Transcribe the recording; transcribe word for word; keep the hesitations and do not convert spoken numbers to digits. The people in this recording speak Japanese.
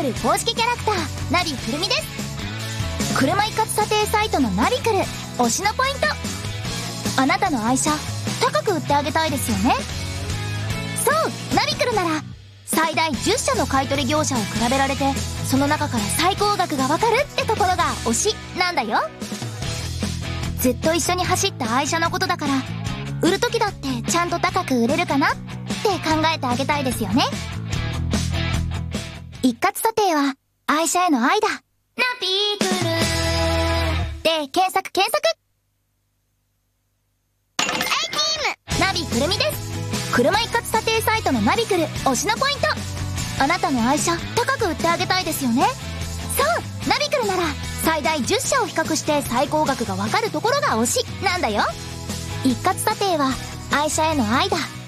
クル公式キャラクターナビくるみです。車一括査定サイトのナビクル推しのポイント、あなたの愛車高く売ってあげたいですよね。そうナビクルなら最大じゅっしゃの買取業者を比べられて、その中から最高額がわかるってところが推しなんだよ。ずっと一緒に走った愛車のことだから、売る時だってちゃんと高く売れるかなって考えてあげたいですよね。一括査定は愛車への愛だ。ナビクルで検索検索。 A チームナビくるみです。車一括査定サイトのナビクル推しのポイント、あなたの愛車高く売ってあげたいですよね。そうナビクルなら最大じゅっしゃを比較して最高額がわかるところが推しなんだよ。一括査定は愛車への愛だ。